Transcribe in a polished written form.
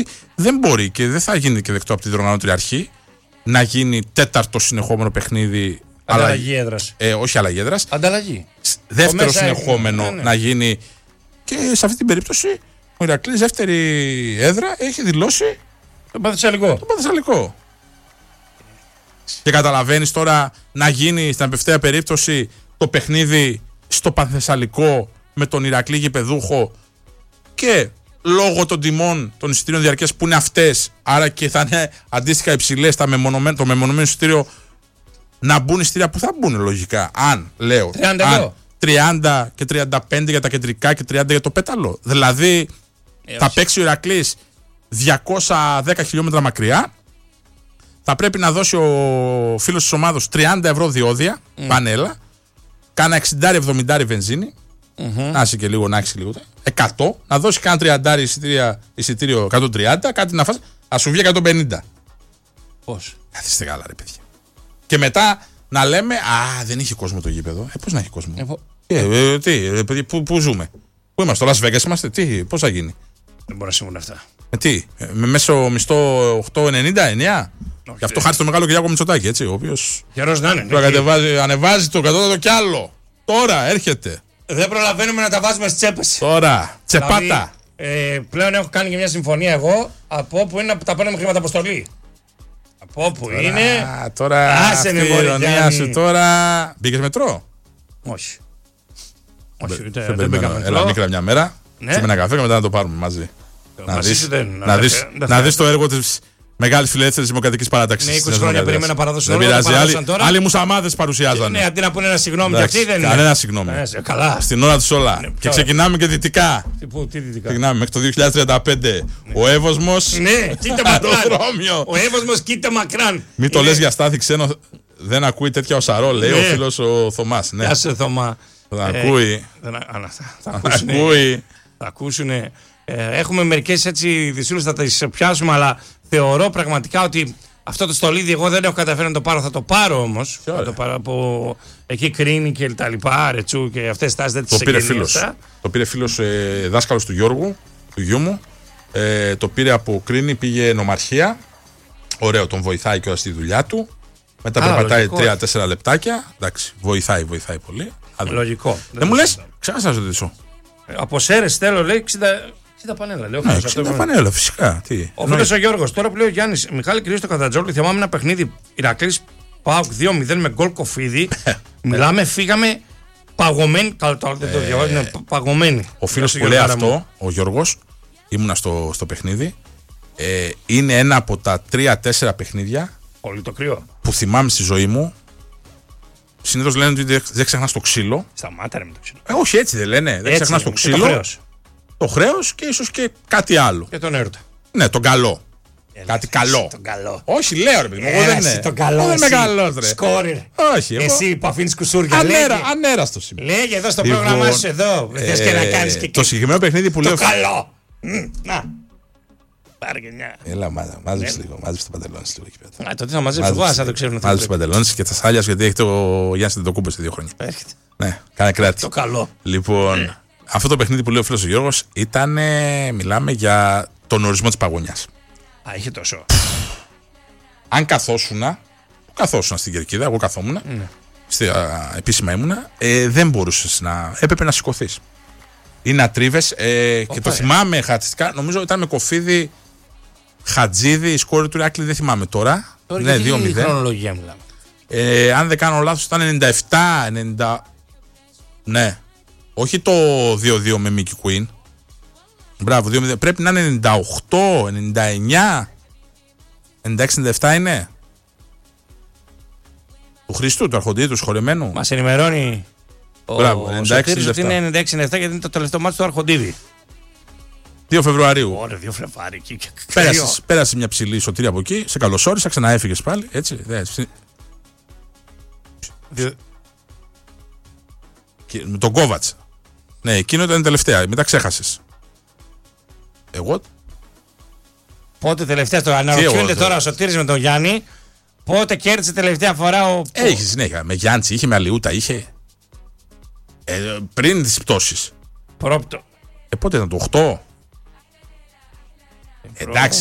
Δεν μπορεί και δεν θα γίνει και δεκτό από τη διοργανώτρια αρχή να γίνει τέταρτο συνεχόμενο παιχνίδι. Ανταλλαγή έδρας. Όχι αλλαγή έδρας. Ανταλλαγή. Δεύτερο συνεχόμενο να γίνει. Και σε αυτή την περίπτωση ο Ηρακλής δεύτερη έδρα έχει δηλώσει τον Πανθεσσαλικό. Και καταλαβαίνεις τώρα να γίνει στην απευθεία περίπτωση το παιχνίδι στο Πανθεσσαλικό με τον Ηρακλή γηπεδούχο και λόγω των τιμών των εισιτήριων διαρκείας που είναι αυτές, άρα και θα είναι αντίστοιχα υψηλές το μεμονωμένο εισιτήριο, να μπουν εισιτήρια που θα μπουν λογικά. Αν, λέω, 30 και 35 για τα κεντρικά και 30 για το πέταλο. Δηλαδή θα παίξει ο Ηρακλής 210 χιλιόμετρα μακριά. Θα πρέπει να δώσει ο φίλος της ομάδος 30 ευρώ διόδια, πανέλα, κάνα 60-70 βενζίνη, να είσαι και λίγο, να έχεις λίγο, 100, να δώσει κάνα 30 εισιτήριο 130, κάτι να φας, να σου βγει 150. Πώς? Καθίστε καλά ρε παιδιά. Και μετά να λέμε, δεν είχε κόσμο το γήπεδο. Πώς να έχει κόσμο? Πού ζούμε? Πού είμαστε, στο Las Vegas είμαστε, πώς θα γίνει? Δεν μπορεί να συμβούν αυτά. Με μέσο μισθό 8,99. Γι' αυτό χάρη το μεγάλο Κυριάκο Μητσοτάκη, έτσι, ο οποίος ανεβάζει το κατώτατο κι άλλο. Τώρα έρχεται. Δεν προλαβαίνουμε να τα βάζουμε στις τσέπες. Τώρα, τσεπάτα. Δηλαδή, πλέον έχω κάνει και μια συμφωνία εγώ από όπου είναι να τα παίρνουμε χρηματαποστολή. Από όπου είναι. Τώρα, αυτή η ειρωνία σου τώρα. Μπήκες μετρό? Όχι. Δεν μπήκα μετρό. Έλα, μίκρα μια μέρα. Σε ένα καφέ και μετά να το πάρουμε μαζί. Να δεις το έργο της Μεγάλης Φιλελεύθερης Δημοκρατικής Παράταξης. Ναι, 20 χρόνια περίμενα παράδοση. Δεν πειράζει. Άλλοι μουσαμάδες παρουσιάζανε. Ναι, αντί να πούνε ένα συγγνώμη και αυτοί δεν είναι. Κανένα συγγνώμη. Στην ώρα τους όλα. Και ξεκινάμε και δυτικά. Τι δυτικά? Ξεκινάμε μέχρι το 2035. Ο Εύωσμος. Ναι, κοίτα μακράν. Ο Εύωσμος, κοίτα μακράν. Μην το λες για Στάθη ξένο. Δεν ακούει τέτοια ο Σαρό, λέει ο φίλος ο Θωμάς. Γεια σου, Θωμά. Θα ακούει. Θα ακούσουνε. Έχουμε μερικές έτσι δυσούλες, θα τις πιάσουμε, αλλά θεωρώ πραγματικά ότι αυτό το στολίδι εγώ δεν έχω καταφέρει να το πάρω. Θα το πάρω όμως. Θα το πάρω από εκεί Κρίνη και τα λοιπά, Ρετσού και αυτές τις τάσεις δεν τις εγγενείς. Το πήρε φίλος δάσκαλος του Γιώργου, του γιού μου. Το πήρε από Κρίνη, πήγε νομαρχία. Ωραίο, τον βοηθάει και στη δουλειά του. Μετά περπατάει 3-4 λεπτάκια. Εντάξει, βοηθάει πολύ. Λογικό. Δεν μου λες, ξέχασα να σου ρωτήσω. Από Σέρες θέλω, λέει 60 πανέλα. Λέω, 60 πανέλα, φυσικά. Ο φίλος ο Γιώργος, τώρα που λέει ο Γιάννης, Μιχάλη Κυρίως στο Καδατζόγλου, θυμάμαι ένα παιχνίδι Ηρακλής ΠΑΟΚ 2-0 με γκολ Κοφίδη. Μιλάμε, φύγαμε παγωμένοι. Καλά, τώρα δεν το διαβάζω, είναι παγωμένοι. Ο φίλος που λέει αυτό, ο Γιώργος, ήμουνα στο παιχνίδι, είναι ένα από τα 3-4 παιχνίδια που θυμάμαι στη ζωή μου. Συνήθως λένε ότι δεν ξεχνάς το ξύλο. Σταμάτα ρε με το ξύλο. Όχι, έτσι δεν λένε. Δεν ξεχνάς το ξύλο. Το χρέος και ίσως και κάτι άλλο. Και τον έρωτα. Ναι, τον καλό. Κάτι καλό. Όχι, λέω ρε παιδί μου. Εγώ δεν είναι. Τον καλό. Δεν είμαι καλός ρε. Σκόρερ. Όχι. Εσύ που αφήνεις κουσούρια. Ανέραστος είμαι. Λέγε εδώ στο πρόγραμμά σου εδώ. Θες και να κάνεις και το συγκεκριμένο παιχνίδι που λέω. Το καλό. Να. Πάρε και μια. Έλα, μάζεψε λίγο. Μάζεψε το παντελόνι λίγο εκεί πέρα. Τότε θα μαζέψει εγώ, αν το ξέρουν. Μάζεψε το παντελόνι και τα σάλια γιατί έχει το Γιάννη Τετοκούμπο σε 2 χρόνια. Έρχεται. Ναι, κάνε κράτη. Το καλό. Λοιπόν, αυτό το παιχνίδι που λέει ο φίλος ο Γιώργος ήταν. Μιλάμε για τον ορισμό της παγωνιάς. Είχε τόσο. Αν καθόσουνα στην κερκίδα, εγώ καθόμουνα. Επίσημα ήμουνα, δεν μπορούσες να. Έπρεπε να σηκωθείς. Ή να τρίβες. Και το θυμάμαι χαρακτηριστικά, νομίζω ήταν με Κοφίδη. Χατζίδη, η σκόρη του Ηράκλη, δεν θυμάμαι τώρα. Ναι, 2-0. Χρονολογία μιλάμε. Αν δεν κάνω λάθος, ήταν 97-90. Ναι. Όχι το 2-2 με Mickey Queen. Μπράβο, 2-0. Πρέπει να είναι 98, 99. 96-97 είναι. Του Χριστού, του Αρχοντίδη, του σχολεμένου. Μας ενημερώνει ο Σωτήρης ότι είναι 96-97 γιατί είναι το τελευταίο μάτι του Αρχοντίδη. 2 Φεβρουαρίου. Ωραία, 2 Φεβρουαρίου. Πέρασε μια ψηλή Σωτήρη από εκεί, σε καλωσόρισα, ξαναέφυγες πάλι. Έτσι. Με τον Κόβατς. Ναι, εκείνο ήταν τελευταία. Μετά ξέχασες. Εγώ. Πότε τελευταία το αναρωτιούνται τώρα ο Σωτήρης με τον Γιάννη. Πότε κέρδισε τελευταία φορά ο. Έχει συνέχεια. Με Γιάννη είχε, με Αλιούτα είχε. Πριν τις πτώσεις. Πρόπτω. Πότε ήταν το 8. Εντάξει.